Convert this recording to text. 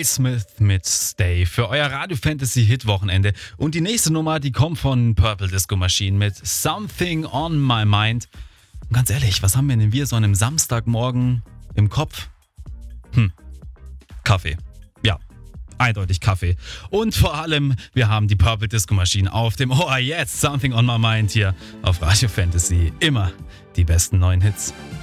Highsmith mit Stay für euer Radio Fantasy Hit Wochenende. Und die nächste Nummer, die kommt von Purple Disco Machine mit Something on My Mind. Und ganz ehrlich, was haben wir denn wir so an einem Samstagmorgen im Kopf? Kaffee. Ja, eindeutig Kaffee. Und vor allem, wir haben die Purple Disco Machine auf dem Ohr. Jetzt Something on My Mind hier auf Radio Fantasy. Immer die besten neuen Hits.